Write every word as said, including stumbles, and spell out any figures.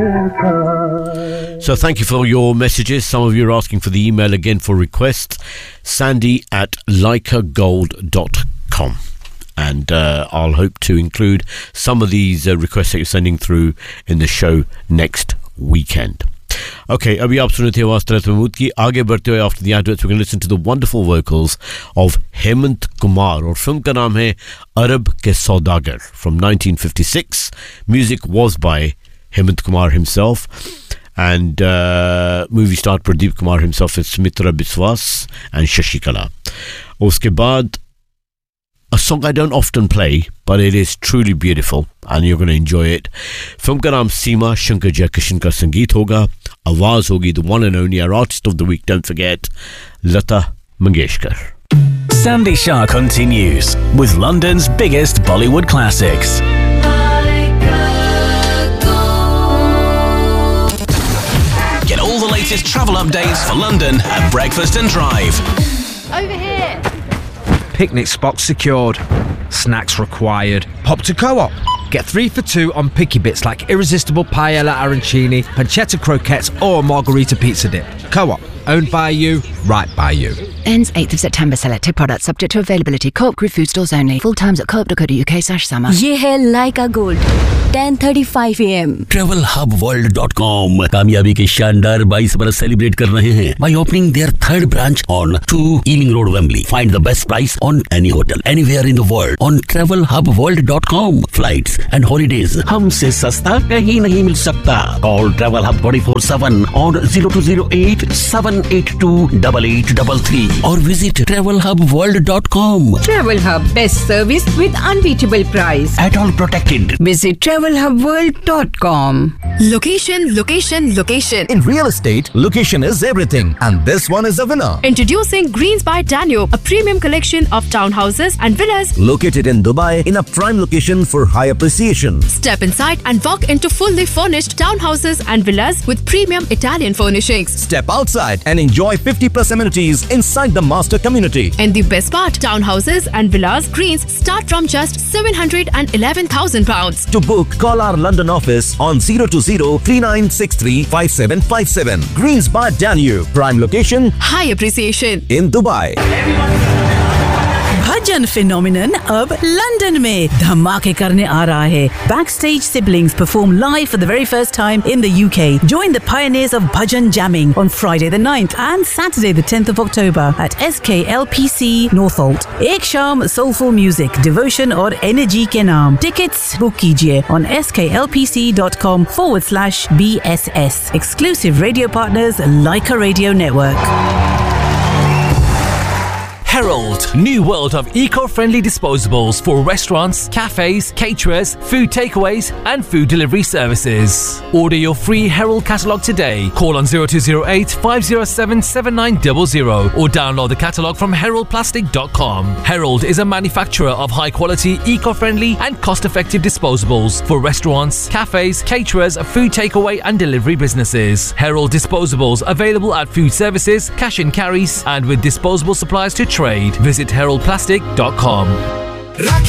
So thank you for your messages. Some of you are asking for the email again for requests. Sandy at leica gold dot com. And uh, I'll hope to include some of these uh, requests that you're sending through in the show next weekend. Okay, abhi aap sun rahe the Awaaz Talat Mahmood ki. Aage बढ़ते हुए after the adverts, we're going to listen to the wonderful vocals of Hemant Kumar. और film का नाम है अरब के सौदागर from nineteen fifty-six. Music was by Hemant Kumar himself. And uh, movie starred Pradeep Kumar himself with Smitra Biswas and Shashikala. Uske baad, a song I don't often play, but it is truly beautiful and you're going to enjoy it. Film ka naam Seema, Shankar Jaikishan ka sangeet hoga. Awaaz hogi, the one and only, our artist of the week, don't forget, Lata Mangeshkar. Sandy Shah continues with London's biggest Bollywood classics. Get all the latest travel updates for London at Breakfast and Drive. Over here. Picnic spots secured. Snacks required. Pop to Co-op. Get three for two on picky bits like irresistible paella arancini, pancetta croquettes or margarita pizza dip. Co-op. Owned by you, right by you. Ends eighth of September. Selected products subject to availability. Co-op Group food stores only. Full times at co op dot co dot U K slash summer. ये है Leica Gold. ten thirty-five a m travel hub world dot com कामयाबी के शानदार बाईस बरस celebrate कर रहे हैं by opening their third branch on two Ealing Road, Wembley. Find the best price on any hotel anywhere in the world on travel hub world dot com. Flights and holidays हमसे सस्ता कहीं नहीं मिल सकता. Call Travel Hub twenty-four seven on zero two zero eight seven eight two eight eight three three or visit travel hub world dot com. Travel Hub, best service with unbeatable price. At all protected. Visit travel hub world dot com. Location, location, location. In real estate, location is everything, and this one is a winner. Introducing Greens by Danube, a premium collection of townhouses and villas located in Dubai in a prime location for high appreciation. Step inside and walk into fully furnished townhouses and villas with premium Italian furnishings. Step outside and enjoy fifty plus amenities inside the master community. And the best part, townhouses and villas Greens start from just seven hundred eleven thousand pounds. To book, call our London office on zero two zero three nine six three five seven five seven. Greens by Danube, prime location, high appreciation in Dubai. Bhajan phenomenon अब London में धमाके करने आ रहा है. Backstage Siblings perform live for the very first time in the U K. Join the pioneers of bhajan jamming on Friday the ninth and Saturday the tenth of October at S K L P C Northolt. एक शाम soulful music, devotion और energy के नाम. Tickets book कीजिए on sklpc.com forward slash BSS. Exclusive radio partners Leica Radio Network. Herald, new world of eco-friendly disposables for restaurants, cafes, caterers, food takeaways and food delivery services. Order your free Herald catalogue today. Call on zero two zero eight five zero seven seven nine zero zero or download the catalogue from herald plastic dot com. Herald is a manufacturer of high-quality, eco-friendly and cost-effective disposables for restaurants, cafes, caterers, food takeaway and delivery businesses. Herald disposables available at food services, cash and carries and with disposable supplies to trade. Visit herald plastic dot com.